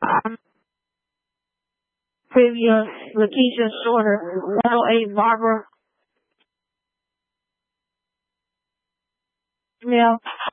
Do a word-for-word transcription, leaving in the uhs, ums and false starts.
Um, previous Lakeisha's daughter, one oh eight Barbara. Yeah.